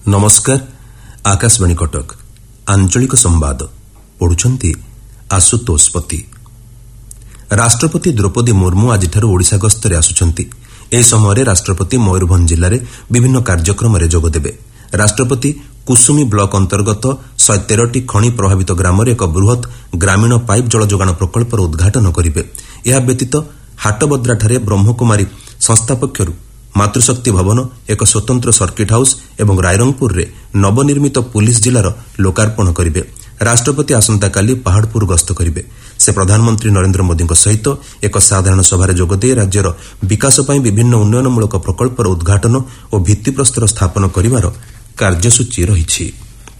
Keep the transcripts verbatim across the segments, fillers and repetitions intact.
नमस्कार आकाशवाणी कटक आंचलिक संवाद पढ़ुछंती आशुतोष पति। राष्ट्रपति द्रौपदी मुर्मू आज ओडिशा गस्तरे आसुछंती। ए समय राष्ट्रपति मयूरभंज जिले में विभिन्न कार्यक्रम में जोगदेवे। राष्ट्रपति कुसुमी ब्लॉक अंतर्गत शहे तेरह खनि प्रभावित ग्राम एक बृहत ग्रामीण पाइप जल जोगाण प्रकल्पर उद्घाटन करेंगे। यह व्यतीत हाटबद्राठारे ब्रह्मकुमारी संस्था पक्षर मातृशक्ति भवन, एक स्वतंत्र सर्किट हाउस एवं रायरंगपुर रे नवनिर्मित पुलिस जिलार लोकार्पण करेंगे। राष्ट्रपति आसंताकाली पहाड़पुर गस्त करेंगे। से प्रधानमंत्री नरेंद्र मोदी सहित एक साधारण सभार जोगदे राज्यर विकास पर विभिन्न उन्नयनमूलक प्रकल्पर उद्घाटन और भित्तिप्रस्तर स्थापन करिवार कार्यसूची रही।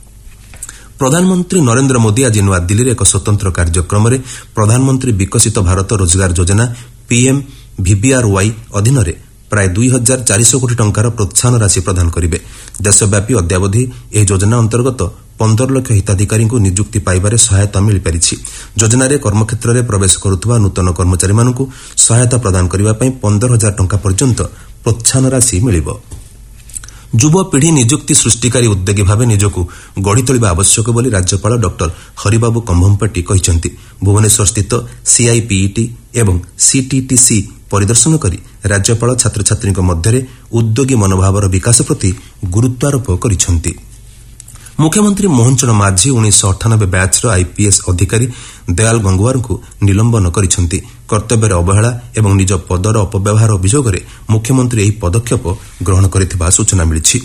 प्रधानमंत्री नरेंद्र मोदी आज नूआदिल्ली में एक स्वतंत्र कार्यक्रम में प्रधानमंत्री विकसित भारत रोजगार योजना पीएम वीबीआरवाई अधीन प्राय दुई हजार चार सौ कोटी टंकार प्रोत्साहन राशि प्रदान करेंगे। देशव्यापी अद्यावधि यह योजना अंतर्गत पंदर लाख हिताधिकारी नियुक्ति पाइबारे सहायता मिल पारी। योजना कर्मक्षेत्र में प्रवेश करुवा नूतन कर्मचारी मानू सहायता प्रदान करने पंदर हजार टंका पर्यंत प्रोत्साहन राशि मिल। युवपीढ़ी निजुक्ति सृष्टिकारी उद्योगी भाव निजक गढ़ी तोलिबा आवश्यक बोली राज्यपाल डॉक्टर हरिबाबू कंभमपाटी कहिसेंति। भुवनेश्वर स्थित सीआईपीईटी एवं सीटीटीसी परिदर्शन करी राज्यपाल छात्र छात्री मध्य उद्योगी मनोभावर विकास प्रति गुरुत्वारोप करिसेंति। मुख्यमंत्री मोहन चरण माझी उन्नीस अठानबे बैचर आईपीएस अधिकारी दयाल गंगवार को निलंबन करिसेंति। कर्तव्य अवहेला एवं निज पदर अपव्यवहार अभियोग में मुख्यमंत्री यह पदक्षेप ग्रहण करथिबा सूचना मिली।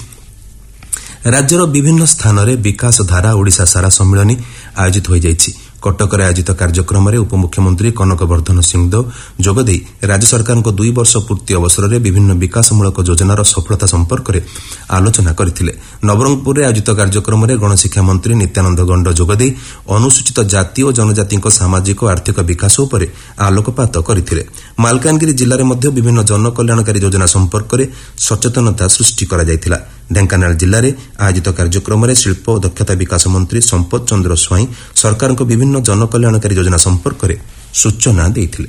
राज्यर विभिन्न स्थान में विकास धारा ओडिशा सारा सम्मिलन आयोजित हो जाइछि। कटक आयोजित कार्यक्रम में उपमुख्यमंत्री कनक वर्धन सिंहदेव जोगदे राज्य सरकार दुई वर्ष पूर्ति अवसर में विभिन्न विकासमूलक योजनार सफलता संपर्क में आलोचना करथिले। नवरंगपुर में आयोजित कार्यक्रम में गणशिक्षा मंत्री नित्यानंद गंड जोगदे अनुसूचित जाति और जनजाति सामाजिक आर्थिक विकास उपर आलोकपात करथिले। मालकानगिरी जिले में विभिन्न जनकल्याणकारी योजना संपर्क में सचेतनता सृष्टि करा जायथिला। ढेंकानाल जिले में आयोजित कार्यक्रम में शिल्प और दक्षता विकास मंत्री संपत चंद्र स्वाई सरकार विभिन्न जनकल्याणकारी योजना संपर्क में सूचना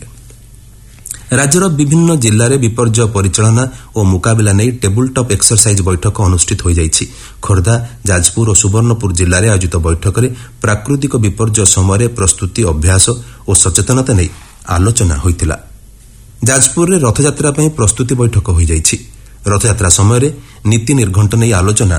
देथिले। राज्यर विभिन्न जिले में विपर्यय परिचालना और मुकाबला नहीं टेबुल टॉप एक्सरसाइज बैठक अनुष्ठित हो जाइछि। खोर्धा, जाजपुर और सुवर्णपुर जिले में आयोजित बैठक में प्राकृतिक विपर्यय समय प्रस्तुति अभ्यास और सचेतनता नहीं आलोचना होइतिला। जाजपुर में रथयात्रा प्रस्तुति बैठक हो जाइछि। रथयात्रा समय नीति निर्घंट नहीं आलोचना